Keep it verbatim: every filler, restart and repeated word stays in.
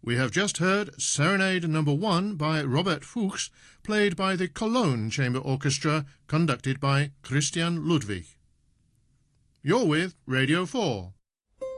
We have just heard Serenade Number One by Robert Fuchs, played by the Cologne Chamber Orchestra, conducted by Christian Ludwig. You're with Radio four.